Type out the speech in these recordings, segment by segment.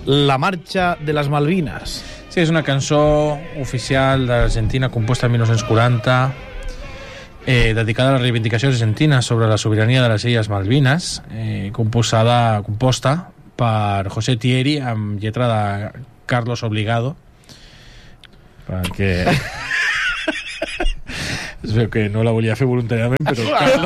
La marxa de les Malvines. Sí, és una cançó oficial d'Argentina composta el 1940, dedicada a la reivindicació argentina sobre la sobirania de les Illes Malvines, composta per José Thierry amb lletra de Carlos Obligado, perquè es veu que no la volia fer voluntàriament, però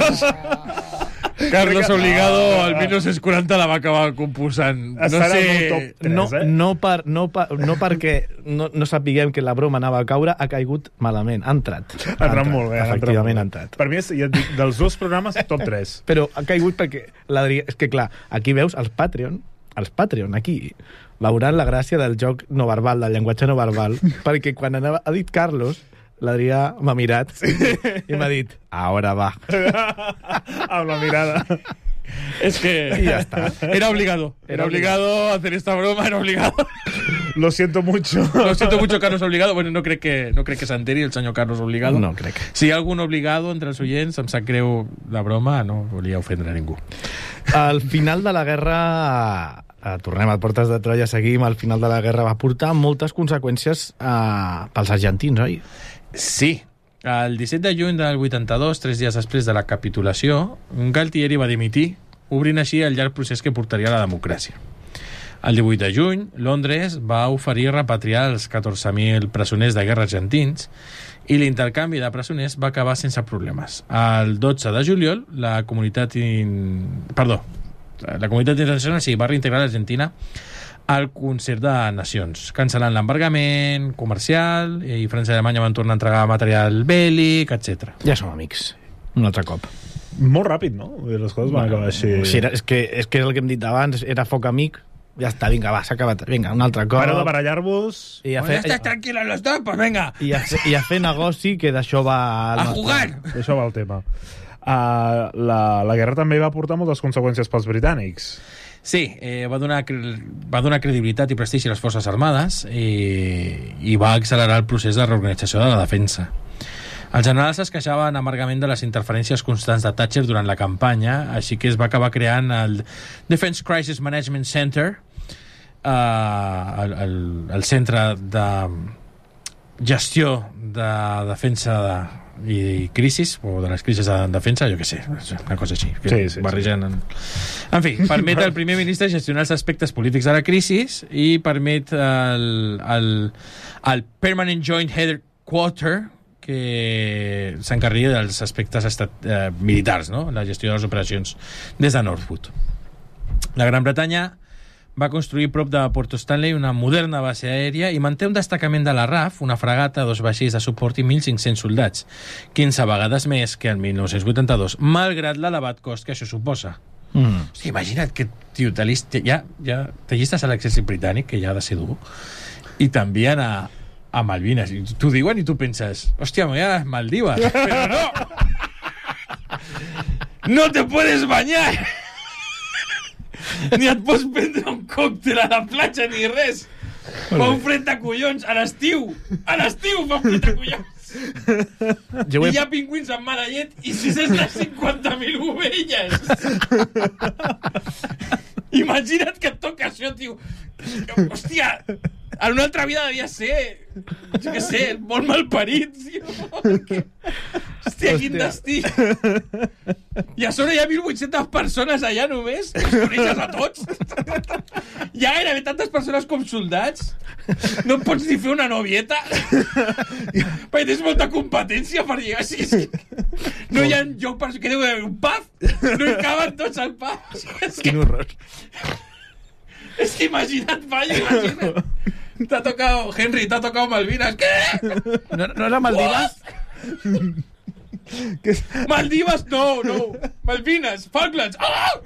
Carlos Obligado al 1940 la va acabar composant. No perquè no sapiguem que la broma anava a caure, ha caigut malament. Ha entrat molt bé. Efectivament ha entrat. Per mi, ja et dic, dels dos programes, top 3. Però ha caigut perquè l'Adrià... És que, clar, aquí veus els Patreon, aquí, veuran la gràcia del joc no verbal, del llenguatge no verbal, perquè quan ha dit Carlos, l'Adrià m'ha mirat i m'ha dit, ara va. Amb la mirada. Es que y ya está. Era obligado a hacer esta broma, era obligado. Lo siento mucho, Carlos Obligado. Bueno, no crec que s'enteri el senyor Carlos Obligado. No crec. Si hi ha algun obligado entre els oients, em sap greu la broma, no volia ofendre a ningú. Al final de la guerra, tornem a Portes de Troia, seguim, al final de la guerra va portar moltes conseqüències pels argentins, oi? Sí. El 17 de juny del 82, 3 dies després de la capitulació, Galtieri va dimitir, obrint així el llarg procés que portaria a la democràcia. El 18 de juny, Londres va oferir repatriar els 14.000 presoners de guerra argentins i l'intercanvi de presoners va acabar sense problemes. El 12 de juliol, la comunitat internacional va reintegrar l'Argentina al concert de nacions, cancel·lant l'embargament comercial, i França i Alemanya van tornar a entregar material bèl·lic, etc. Ja som amics, un altre cop. Molt ràpid, no? Les coses van acabar així. Sí, és que el que hem dit abans, era foc amic, ja està, vinga, va, s'ha acabat. Vinga, un altre cop. Pareu de barallar-vos. Ja estàs tranquil·los los dos, pues venga. I a fer negoci, que d'això va... A jugar! D'això va el tema. La guerra també va portar moltes conseqüències pels britànics. Sí, va donar credibilitat i prestigi a les forces armades i va accelerar el procés de reorganització de la defensa. Els generals es queixaven amargament de les interferències constants de Thatcher durant la campanya, així que es va acabar creant el Defense Crisis Management Center, el centre de gestió de defensa i crisis, o de les crisis de defensa, jo què sé, una cosa així. Sí. Barregen. En fi, permet al primer ministre gestionar els aspectes polítics de la crisi i permet el Permanent Joint Headquarter, que s'encarregui dels aspectes militars, no? La gestió de les operacions des de Northwood. La Gran Bretanya va construir prop de Porto Stanley una moderna base aèria i manté un destacament de la RAF, una fragata, 2 vaixells de suport i 1.500 soldats, 15 vegades més que el 1982, malgrat l'elevat cost que això suposa. Hosti, imagina't que, tio, ja t'allistes a l'exèrcit britànic, que ja ha de ser dur, i t'envien a Malvines. I t'ho diuen i tu penses, hòstia, me voy a las Maldivas. Però no! No te puedes bañar! Ni et pots prendre un còctel a la platja ni res. Fa un fred de collons a l'estiu fa un fred de collons. I hi ha pingüins amb mala llet i 650.000 ovelles. Imagina't que et toca això, tio. Hòstia, en una altra vida devia ser, jo què sé, molt malparit, tio. Hòstia, quin destí. I a sobre hi ha 1.800 persones allà només, que els coneixes a tots. Hi ha gairebé tantes persones com soldats. No pots ni fer una novieta. Perquè tens molta competència per lligar. No hi ha lloc per... Què deu haver un pub? No hi caben tots al pub. Quin horror. Es que imagina't, T'ha tocado, Henry, t'ha tocado Malvinas. ¿Qué? ¿No era Maldivas? Maldivas, no. Malvinas, Falklands. ¡Ah!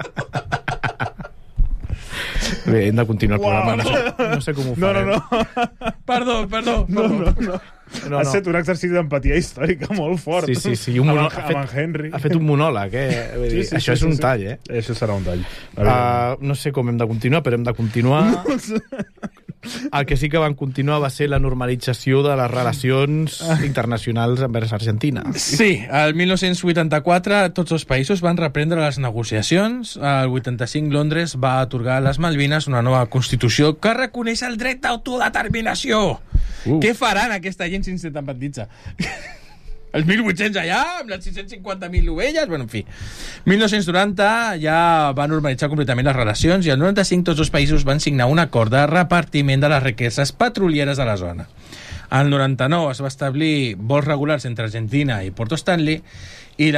Bé, hem de continuar el programa. No sé com ho farem. No. Perdó. No. Has fet un exercici d'empatia històrica molt fort. Sí. Amb en Henry. Ha fet un monòleg, Sí, això és un tall, Això serà un tall. No sé com hem de continuar, però hem de continuar. El que sí que van continuar va ser la normalització de les relacions internacionals envers Argentina. Sí, el 1984 tots els països van reprendre les negociacions. El 85 Londres va atorgar a les Malvines una nova constitució que reconeix el dret d'autodeterminació. Què faran aquesta gent si s'independitza? Els 1.800 allà, amb les 650.000 ovelles, bueno, en fi. 1990 ja va normalitzar completament les relacions i el 95 tots els països van signar un acord de repartiment de les riqueses petrolieres de la zona. Al 99 es va establir vols regulars entre Argentina i Porto Stanley i